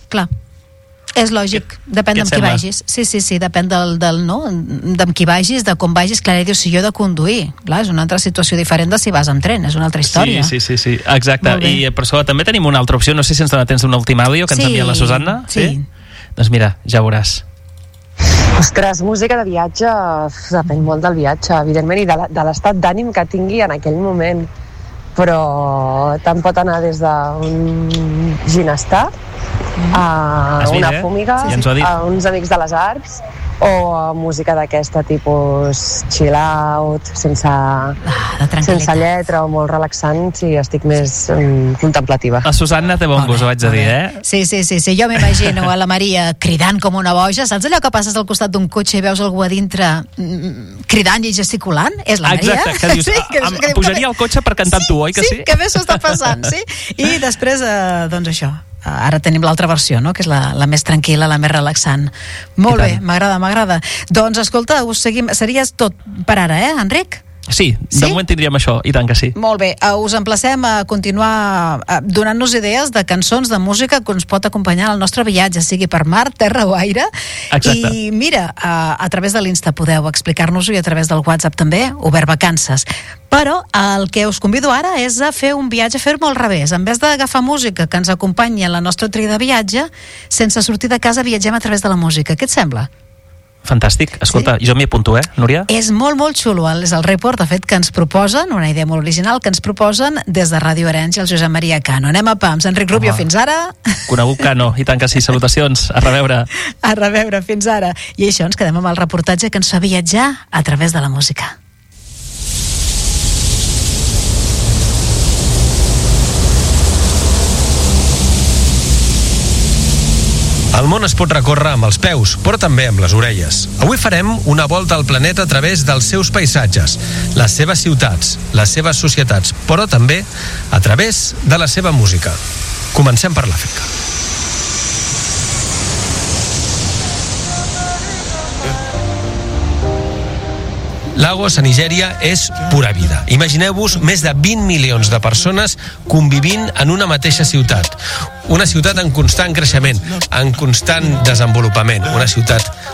clar. És lògic, depèn d'amb qui vagis. Sí, depèn d'amb qui vagis, de com vagis. Clar, dius, si jo he de conduir, clar, és una altra situació diferent de si vas amb tren, és una altra història. Sí, exacte. I per això també tenim una altra opció, no sé si ens dona temps d'un últim àudio que ens envia la Susanna. Sí. Doncs mira, ja veuràs. Ostres, música de viatge depèn molt del viatge, evidentment, i de l'estat d'ànim que tingui en aquell moment, però tant pot anar des d'un ginestar a una fúmiga, a uns amics de les arts, o a música d'aquesta tipus chill out, sense lletra o molt relaxant, si estic més contemplativa. La Susanna té bon gust, ho haig de dir, Sí, jo m'imagino a la Maria cridant com una boja. Saps allò que passes al costat d'un cotxe i veus algú a dintre cridant i gesticulant? És la Maria. Exacte, que dius, em pujaria al cotxe per cantar tu, oi que sí? Sí, que bé s'ho està passant, sí. I després, doncs això, ara tenim l'altra versió, no? Que és la més tranquil·la, la més relaxant. Molt bé, m'agrada. Doncs escolta, us seguim. Series tot per ara, Enric? Sí, de moment tindríem això, i tant que sí. Molt bé, us emplacem a continuar donant-nos idees de cançons, de música que ens pot acompanyar al nostre viatge, sigui per mar, terra o aire. Exacte. I mira, a través de l'Insta podeu explicar-nos-ho, i a través del WhatsApp també, obert vacances. Però el que us convido ara és a fer un viatge, fer-ho al revés. En vez d'agafar música que ens acompanyi en la nostra tria de viatge, sense sortir de casa viatgem a través de la música. Què et sembla? Fantàstic. Escolta, jo m'hi apunto, Núria? És molt xulo. És el report, de fet, que ens proposen, una idea molt original, que ens proposen des de Ràdio Arenys i el Josep Maria Cano. Anem a pams. Enric Rubio, fins ara. Conegut Cano, i tant que sí. Salutacions. A reveure. A reveure, fins ara. I això, ens quedem amb el reportatge que ens fa viatjar a través de la música. El món es pot recórrer amb els peus, però també amb les orelles. Avui farem una volta al planeta a través dels seus paisatges, les seves ciutats, les seves societats, però també a través de la seva música. Comencem per l'Àfrica. Lagos, a Nigèria, és pura vida. Imagineu-vos més de 20 milions de persones convivint en una mateixa ciutat. Una ciutat en constant creixement, en constant desenvolupament. Una ciutat